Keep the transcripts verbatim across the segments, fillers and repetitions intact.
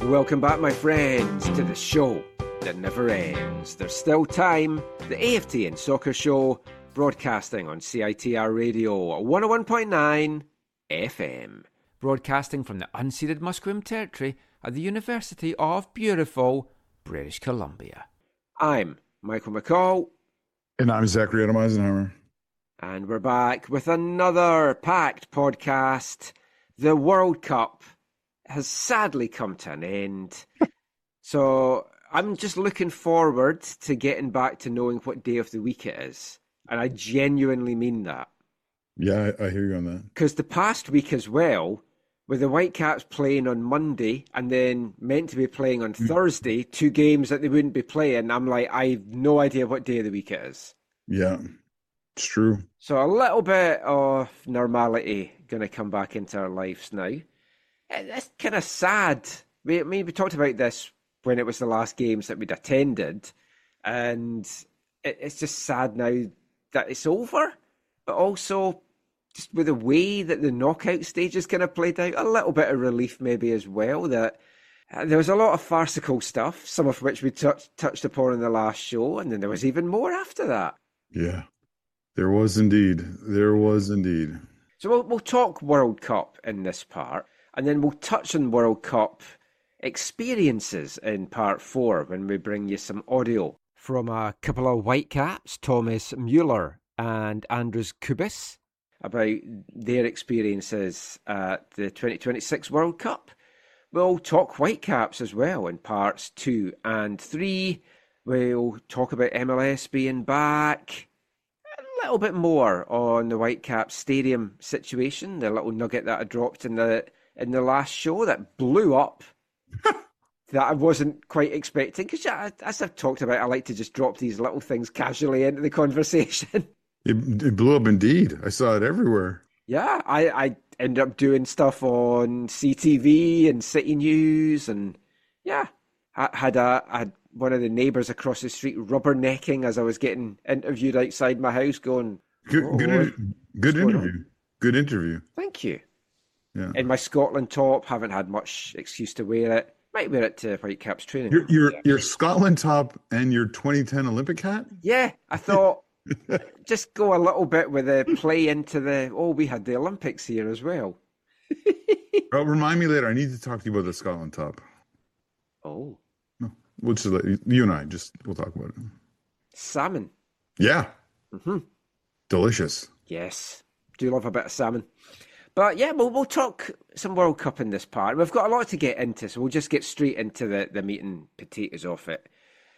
Welcome back, my friends, to the show that never ends. There's still time. The A F T N Soccer Show, broadcasting on C I T R Radio one oh one point nine F M. Broadcasting from the unceded Musqueam territory at the University of beautiful British Columbia. I'm Michael McCall. And I'm Zachary Adam Eisenhower. And we're back with another packed podcast. The World Cup has sadly come to an end. So I'm just looking forward to getting back to knowing what day of the week it is. And I genuinely mean that. Yeah, I, I hear you on that. Because the past week as well, with the Whitecaps playing on Monday and then meant to be playing on mm. Thursday, two games that they wouldn't be playing, I'm like, I have no idea what day of the week it is. Yeah, it's true. So a little bit of normality going to come back into our lives now. It's kind of sad. We, I mean, we talked about this when it was the last games that we'd attended, and it, it's just sad now that it's over, but also just with the way that the knockout stage is kind of played out, a little bit of relief maybe as well, that uh, there was a lot of farcical stuff, some of which we touch, touched upon in the last show, and then there was even more after that. Yeah, there was indeed. There was indeed. So we'll, we'll talk World Cup in this part, and then we'll touch on World Cup experiences in part four when we bring you some audio from a couple of Whitecaps, Thomas Mueller and Andres Kubis, about their experiences at the twenty twenty-six World Cup. We'll talk Whitecaps as well in parts two and three. We'll talk about M L S being back. A little bit more on the Whitecaps stadium situation, the little nugget that I dropped in the in the last show that blew up that I wasn't quite expecting. Because yeah, as I've talked about, I like to just drop these little things casually into the conversation. It, it blew up indeed. I saw it everywhere. Yeah, I, I ended up doing stuff on C T V and City News, and yeah, I had a I had one of the neighbours across the street rubbernecking as I was getting interviewed outside my house, going, "Good, oh, good, good interview, on? good interview." Thank you. Yeah. In my Scotland top, haven't had much excuse to wear it. Might wear it to Whitecaps training. Your your, yeah. your Scotland top and your twenty ten Olympic hat? Yeah, I thought just go a little bit with the play into the, oh, we had the Olympics here as well. Oh, remind me later. I need to talk to you about the Scotland top. Oh. No, we'll just let you, you and I just, we'll talk about it. Salmon. Yeah. Mm-hmm. Delicious. Yes. Do love a bit of salmon. But yeah, we'll, we'll talk some World Cup in this part. We've got a lot to get into, so we'll just get straight into the, the meat and potatoes of it.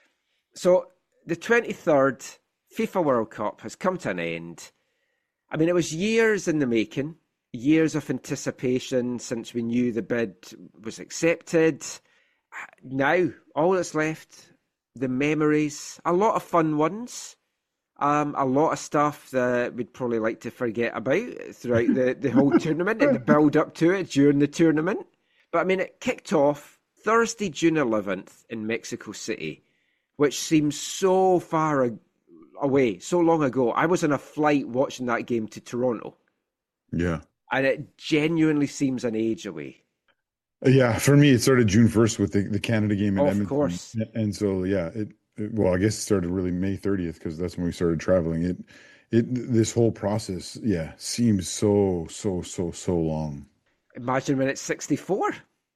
So the twenty-third FIFA World Cup has come to an end. I mean, it was years in the making, years of anticipation since we knew the bid was accepted. Now, all that's left, the memories, a lot of fun ones. Um, a lot of stuff that we'd probably like to forget about throughout the, the whole tournament and the build up to it during the tournament. But I mean, it kicked off Thursday, June eleventh in Mexico City, which seems so far away, so long ago. I was on a flight watching that game to Toronto. Yeah. And it genuinely seems an age away. Yeah, for me, it started June first with the, the Canada game in oh, Edmonton. Of course. And so, yeah, it, well, I guess it started really May thirtieth because that's when we started traveling. It, it, this whole process, yeah, seems so, so, so, so long. Imagine when it's sixty-four.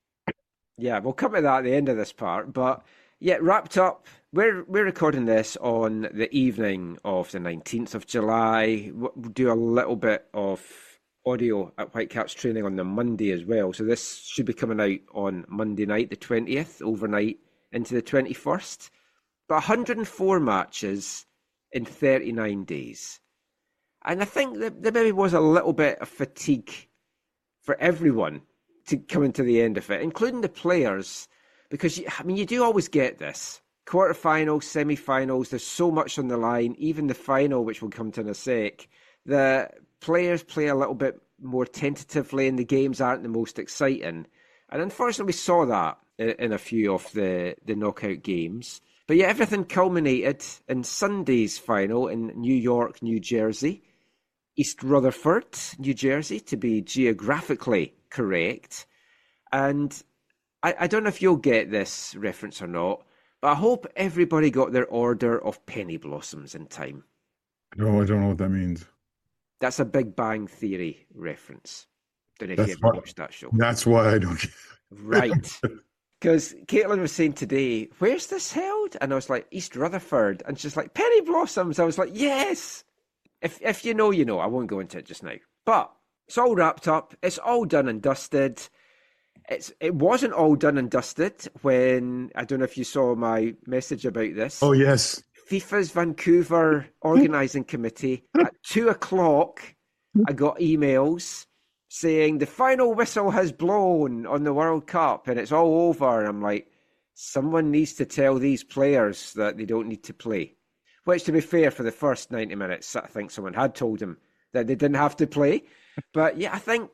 Yeah, we'll come to that at the end of this part. But yeah, wrapped up. We're we're recording this on the evening of the nineteenth of July. We'll do a little bit of audio at Whitecaps training on the Monday as well. So this should be coming out on Monday night, the twentieth, overnight into the twenty-first. But one hundred four matches in thirty-nine days. And I think that there maybe was a little bit of fatigue for everyone to coming to the end of it, including the players, because, you, I mean, you do always get this. Quarterfinals, semi-finals, there's so much on the line, even the final, which we'll come to in a sec, the players play a little bit more tentatively and the games aren't the most exciting. And unfortunately, we saw that in a few of the, the knockout games. But yeah, everything culminated in Sunday's final in New York, New Jersey. East Rutherford, New Jersey, to be geographically correct. And I, I don't know if you'll get this reference or not, but I hope everybody got their order of penny blossoms in time. No, I don't know what that means. That's a Big Bang Theory reference. Don't know if you That's ever why. watched that show. That's why I don't get it. Right. Because Caitlin was saying today, where's this held? And I was like, East Rutherford. And she's like, penny blossoms. I was like, yes. If if you know, you know. I won't go into it just now. But it's all wrapped up. It's all done and dusted. It's It wasn't all done and dusted when, I don't know if you saw my message about this, Oh yes. FIFA's Vancouver organising committee at two o'clock, I got emails saying the final whistle has blown on the World Cup and it's all over. And I'm like, someone needs to tell these players that they don't need to play. Which, to be fair, for the first ninety minutes, I think someone had told them that they didn't have to play. But yeah, I think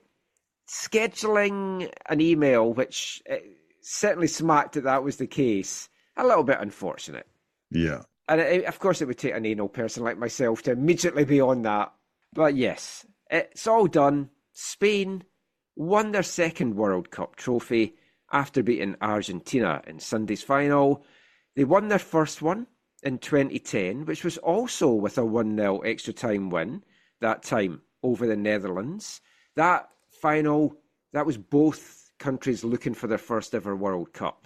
scheduling an email, which certainly smacked that that was the case, a little bit unfortunate. Yeah. And it, of course, it would take an anal person like myself to immediately be on that. But yes, it's all done. Spain won their second World Cup trophy after beating Argentina in Sunday's final. They won their first one in twenty ten, which was also with a one nil extra time win, that time over the Netherlands. That final, that was both countries looking for their first ever World Cup.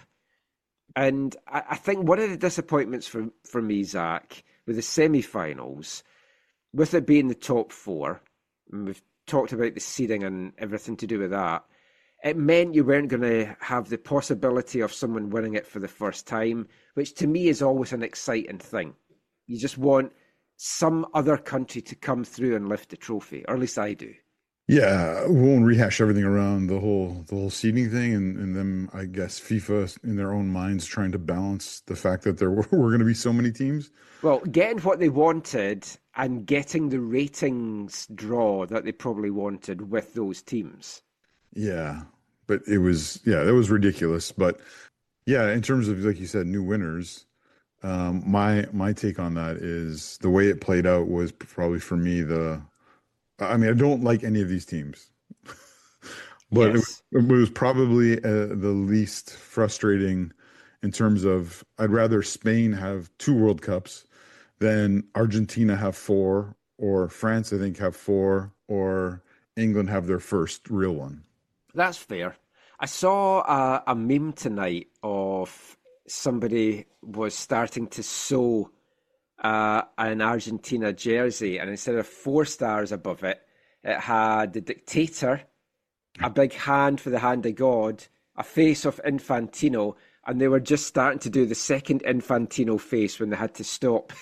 And I, I think one of the disappointments for, for me, Zach, with the semi-finals, with it being the top four, and we've talked about the seeding and everything to do with that, it meant you weren't going to have the possibility of someone winning it for the first time, which to me is always an exciting thing. You just want some other country to come through and lift the trophy, or at least I do. Yeah, we won't rehash everything around the whole the whole seeding thing, and, and them, I guess, FIFA in their own minds trying to balance the fact that there were, were going to be so many teams. Well, getting what they wanted and getting the ratings draw that they probably wanted with those teams. Yeah, but it was, yeah, that was ridiculous. But yeah, in terms of, like you said, new winners, um, my my take on that is the way it played out was probably for me the, I mean, I don't like any of these teams, but Yes. it, it was probably uh, the least frustrating in terms of I'd rather Spain have two World Cups than Argentina have four, or France, I think, have four, or England have their first real one. That's fair. I saw a, a meme tonight of somebody was starting to sew uh, an Argentina jersey, and instead of four stars above it, it had the dictator, a big hand for the hand of God, a face of Infantino, and they were just starting to do the second Infantino face when they had to stop.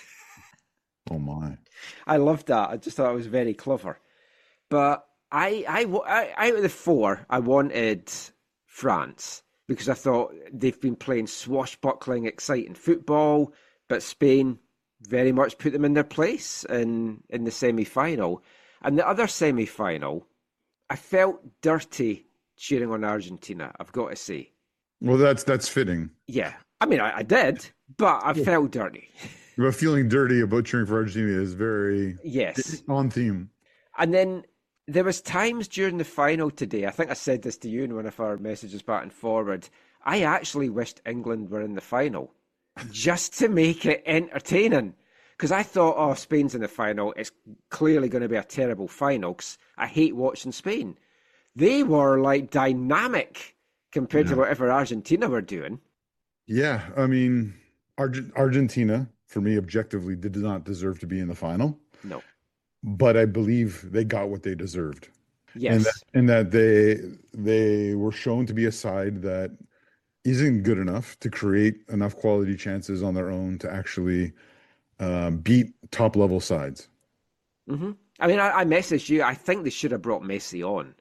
Oh my. I loved that. I just thought it was very clever. But I, I, I, out of the four, I wanted France because I thought they've been playing swashbuckling, exciting football, but Spain very much put them in their place in, in the semi-final. And the other semi-final, I felt dirty cheering on Argentina, I've got to say. Well, that's that's fitting. Yeah. I mean, I, I did, but I felt dirty. But feeling dirty about cheering for Argentina is very Yes. on theme. And then there was times during the final today, I think I said this to you in one of our messages back and forward, I actually wished England were in the final just to make it entertaining. Because I thought, oh, Spain's in the final, it's clearly going to be a terrible final because I hate watching Spain. They were like dynamic compared Yeah. to whatever Argentina were doing. Yeah, I mean, Arge- Argentina, for me, objectively, did not deserve to be in the final, No. but I believe they got what they deserved. Yes. And that, and that they they were shown to be a side that isn't good enough to create enough quality chances on their own to actually uh, beat top level sides. Mm-hmm. I mean, I, I messaged you. I think they should have brought Messi on.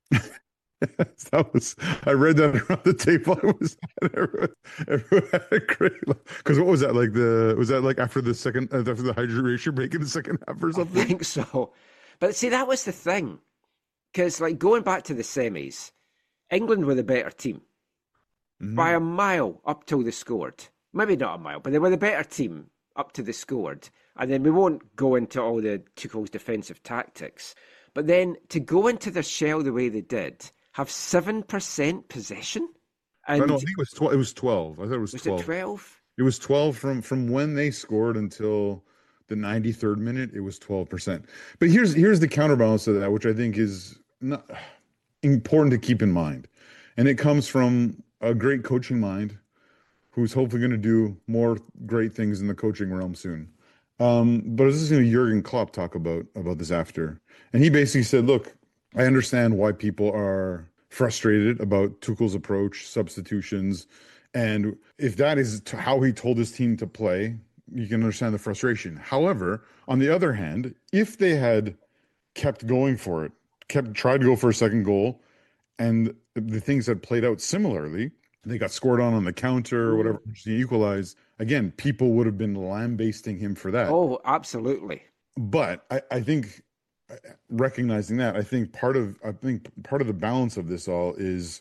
That was, I read that around the table. I was everyone, everyone had a great because what was that like the was that like after the second uh, after the hydration break in the second half or I something? think so. But see, that was the thing. Because, like, going back to the semis, England were the better team Mhm. by a mile up till they scored. Maybe not a mile, but they were the better team up to they scored. And then we won't go into all the Tuchel's defensive tactics. But then to go into their shell the way they did, have seven percent possession I know. I And think it was twelve. It was twelve. I thought it was was it twelve. twelve? It was twelve from from when they scored until the ninety-third minute. It was twelve percent. But here's here's the counterbalance to that, which I think is not important to keep in mind. And it comes from a great coaching mind who's hopefully going to do more great things in the coaching realm soon. Um, but I was listening to Jurgen Klopp talk about about this after, and he basically said, "Look, I understand why people are frustrated about Tuchel's approach, substitutions, and if that is to how he told his team to play, you can understand the frustration. However, on the other hand, if they had kept going for it, kept tried to go for a second goal, and the things had played out similarly, they got scored on on the counter or whatever, to equalize. Again, people would have been lambasting him for that. Oh, absolutely. But I, I think recognizing that, I think part of I think part of the balance of this all is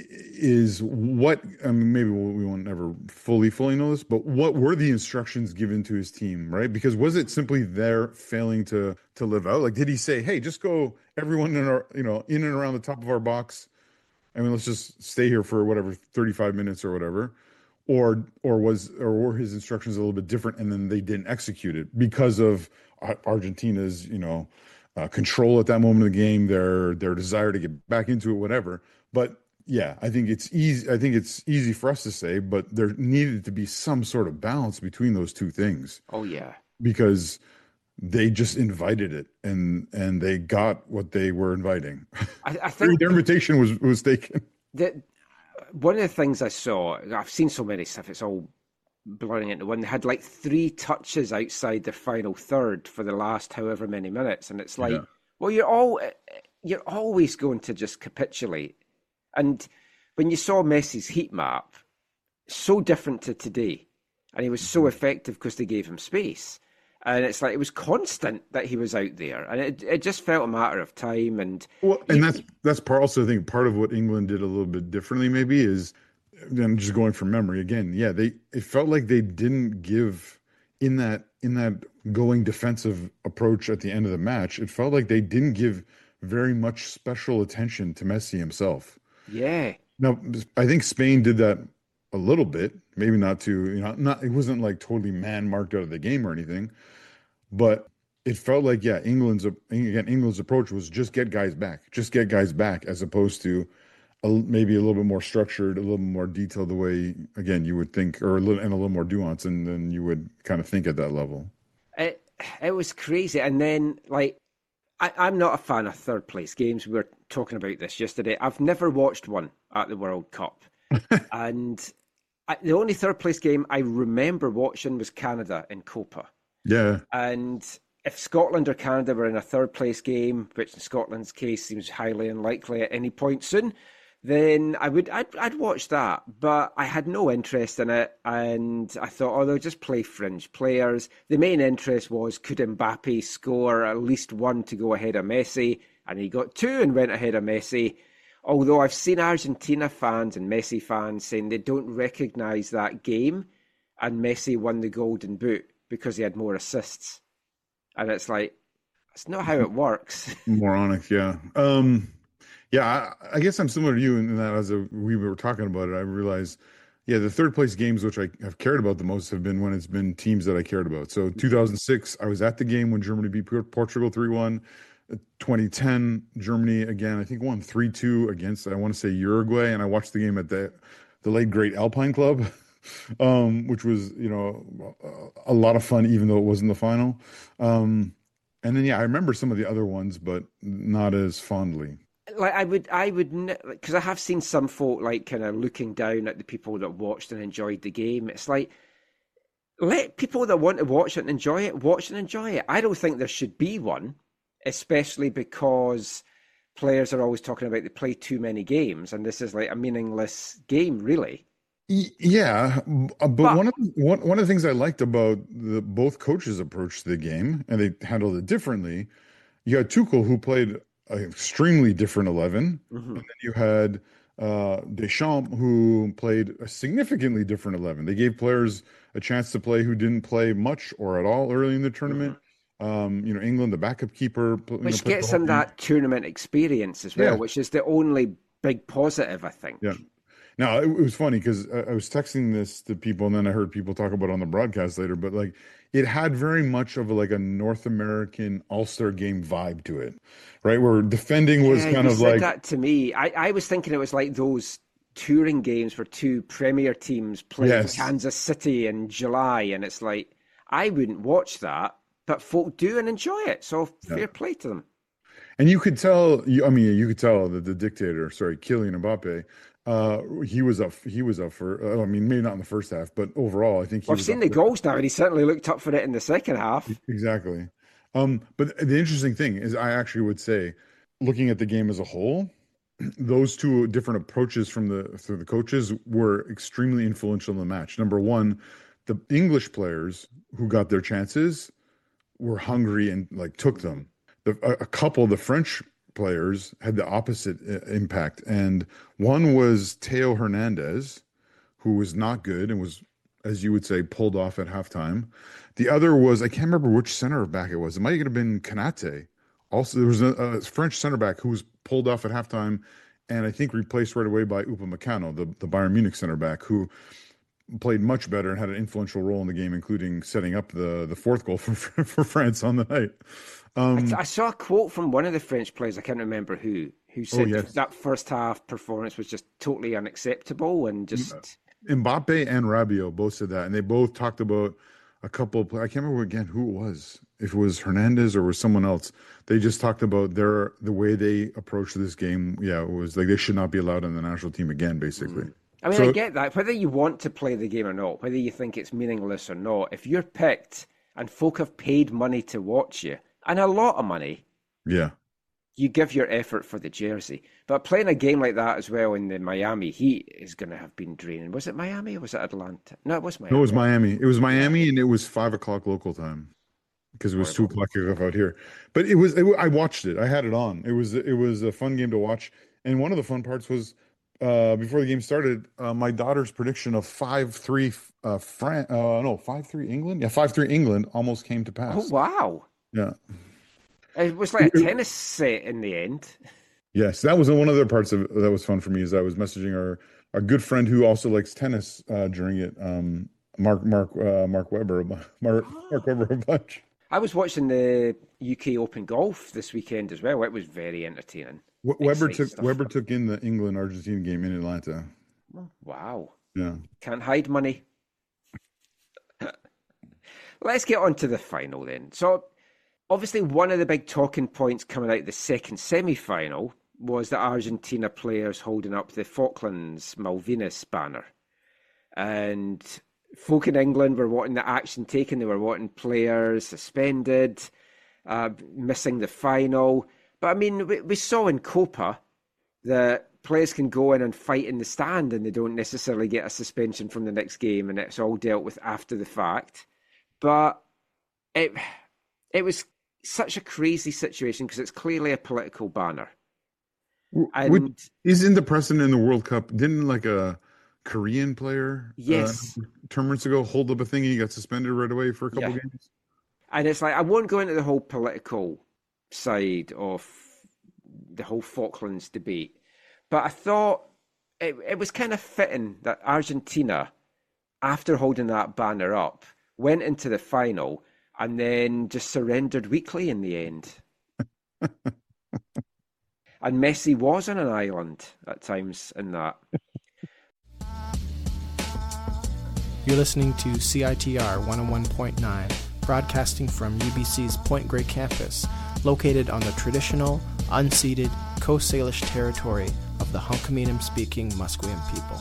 is what I mean, maybe we won't ever fully fully know this, but what were the instructions given to his team, right? Because was it simply their failing to to live out? Like, did he say, "Hey, just go everyone in our you know in and around the top of our box. I mean, let's just stay here for whatever thirty-five minutes or whatever," or or was or were his instructions a little bit different, and then they didn't execute it because of Argentina's you know uh, control at that moment of the game, their their desire to get back into it, whatever. But yeah, I think it's easy. I think it's easy for us to say, but there needed to be some sort of balance between those two things. Oh yeah, because they just invited it, and and they got what they were inviting. I, I think their invitation was was taken. that one of the things I saw, I've seen so many stuff, it's all blurring into one. They had like three touches outside the final third for the last however many minutes, and it's like, Yeah. well, you're all you're always going to just capitulate. And when you saw Messi's heat map, so different to today, and he was so effective because they gave him space. And it's like it was constant that he was out there, and it it just felt a matter of time. And Well, and he- that's that's part also I think part of what England did a little bit differently maybe is, I'm just going from memory again. Yeah, they it felt like they didn't give in that in that going defensive approach at the end of the match. It felt like they didn't give very much special attention to Messi himself. yeah, Now, I think Spain did that a little bit, maybe not to, you know, not it wasn't like totally man marked out of the game or anything, but it felt like, yeah, England's again, England's approach was just get guys back, just get guys back, as opposed to a, maybe a little bit more structured, a little more detailed, the way again you would think, or a little and a little more nuanced, and then you would kind of think at that level. it it was crazy. And then like I, I'm not a fan of third place games. We were talking about this yesterday. I've never watched one at the World Cup, and I, the only third place game I remember watching was Canada in Copa. Yeah, And if Scotland or Canada were in a third place game, which in Scotland's case seems highly unlikely at any point soon, then I would I'd, I'd watch that. But I had no interest in it, and I thought, oh, they'll just play fringe players. The main interest was, could Mbappe score at least one to go ahead of Messi? And he got two and went ahead of Messi. Although I've seen Argentina fans and Messi fans saying they don't recognise that game, and Messi won the Golden Boot because he had more assists. And it's like, that's not how it works. moronic. Yeah. Um, yeah, I, I guess I'm similar to you in that as a, we were talking about it, I realized, yeah, the third place games, which I have cared about the most, have been when it's been teams that I cared about. So two thousand six, I was at the game when Germany beat Portugal three one. twenty ten, Germany again, I think won three two against, I want to say Uruguay. And I watched the game at the, the late great Alpine Club, um, which was, you know, a lot of fun, even though it wasn't the final. Um, and then, yeah, I remember some of the other ones, but not as fondly. Like I would, I would, because I have seen some folk like kind of looking down at the people that watched and enjoyed the game. It's like, let people that want to watch it and enjoy it watch and enjoy it. I don't think there should be one, especially because players are always talking about they play too many games, and this is like a meaningless game, really. Y- Yeah, b- uh, but But one of the, one one of the things I liked about the both coaches' approach to the game, and they handled it differently. You had Tuchel, who played an extremely different eleven, and mhm, then you had uh, Deschamps, who played a significantly different eleven. They gave players a chance to play who didn't play much or at all early in the mhm. tournament. Um, you know, England, the backup keeper, pl- you know, Which played the gets whole them game. that tournament experience as well, Yeah, which is the only big positive, I yeah. think. Now it, it was funny because I, I was texting this to people, and then I heard people talk about it on the broadcast later. But like, it had very much of a, like a North American All-Star game vibe to it, right? Where defending was Yeah, kind you of said like, that to me. I, I was thinking it was like those touring games where two premier teams played yes, Kansas City in July, and it's like I wouldn't watch that, but folk do and enjoy it. So yeah. fair play to them. And you could tell, you, I mean, you could tell that the dictator, sorry, Kylian Mbappe, uh, he was up, he was up for, uh, I mean, maybe not in the first half, but overall, I think he Well, I've was seen up the for, goals now, and he certainly looked up for it in the second half. exactly. Um, but the interesting thing is, I actually would say, looking at the game as a whole, those two different approaches from the through the coaches were extremely influential in the match. Number one, the English players who got their chances were hungry and like took them. The, a, a couple of the French players had the opposite uh, impact, and one was Theo Hernandez, who was not good and was, as you would say, pulled off at halftime. The other was, I can't remember which center back it was. It might have been Kanate. Also, there was a, a French center back who was pulled off at halftime, and I think replaced right away by Upamecano, the, the Bayern Munich center back, who played much better and had an influential role in the game, including setting up the, the fourth goal for for France on the night. Um, I, I saw a quote from one of the French players, I can't remember who, who said oh, yes. that first half performance was just totally unacceptable and just... Mbappe and Rabiot both said that, and they both talked about a couple of, I can't remember again who it was, if it was Hernandez or was someone else. They just talked about their the way they approached this game. Yeah, it was like they should not be allowed on the national team again, basically. Mm. I mean, so, I get that. Whether you want to play the game or not, whether you think it's meaningless or not, if you're picked and folk have paid money to watch you, and a lot of money, yeah, you give your effort for the jersey. But playing a game like that as well in the Miami Heat is going to have been draining. Was it Miami or was it Atlanta? No, it was Miami. No, it was Miami. It was Miami, and it was five o'clock local time because it was two o'clock out here. But it was. It, I watched it. I had it on. It was. It was a fun game to watch. And one of the fun parts was uh, before the game started, uh, my daughter's prediction of five three uh, Fran. Uh, no, five three England. Yeah, five three England almost came to pass. Oh wow! Yeah. It was like a tennis set in the end. Yes, that was one of the parts of that was fun for me. Is I was messaging our our good friend who also likes tennis uh, during it, um, Mark Mark uh, Mark Webber, Mark, Mark Webber a bunch. I was watching the U K Open golf this weekend as well. It was very entertaining. W- Weber took stuff. Weber took in the England Argentina game in Atlanta. Wow! Yeah, can't hide money. Let's get on to the final then. So. Obviously, one of the big talking points coming out of the second semi-final was the Argentina players holding up the Falklands Malvinas banner. And folk in England were wanting the action taken. They were wanting players suspended, uh, missing the final. But, I mean, we, we saw in Copa that players can go in and fight in the stand and they don't necessarily get a suspension from the next game, and it's all dealt with after the fact. But it it was... such a crazy situation because it's clearly a political banner. And Which isn't the precedent in the World Cup? Didn't like a Korean player yes uh, tournaments ago hold up a thing and he got suspended right away for a couple yeah. games? And it's like, I won't go into the whole political side of the whole Falklands debate, but I thought it, it was kind of fitting that Argentina, after holding that banner up, went into the final and then just surrendered weakly in the end. And Messi was on an island at times in that. You're listening to C I T R one oh one point nine, broadcasting from U B C's Point Grey campus, located on the traditional, unceded Coast Salish territory of the Hunkaminam-speaking Musqueam people.